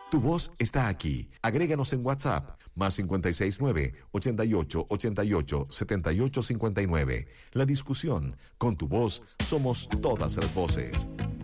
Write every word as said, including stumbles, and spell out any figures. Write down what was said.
Tu voz está aquí. Agréganos en WhatsApp, más cinco seis nueve, ochenta y ocho, ochenta y ocho, setenta y ocho cincuenta y nueve. La discusión, con tu voz, somos todas las voces.